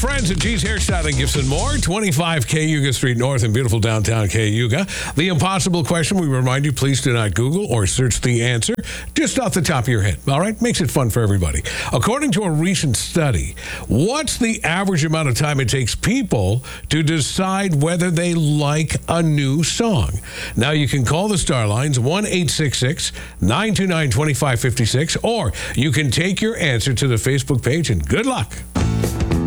friends at G's Hairstyling, Gifts and More, 25 Cayuga Street North in beautiful downtown Cayuga. The impossible question, we remind you, please do not Google or search the answer just off the top of your head. All right? Makes it fun for everybody. According to a recent study, what's the average amount of time it takes people to decide whether they like a new song? Now, you can call the Star Lines, 1-866-929-2556, or you can take your answer to the Facebook page, and good luck.